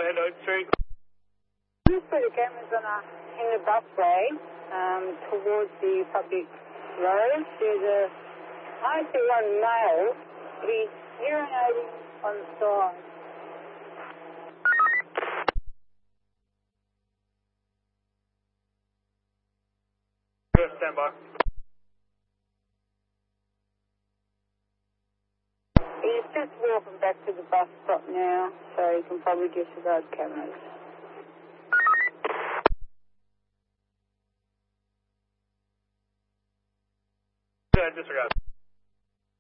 ahead, Oak Street. Just put the cameras in the busway towards the public road. I see one male, but he's urinating on the side. Good, stand by. He's just walking back to the bus stop now, so you can probably disregard cameras. Yeah, disregard.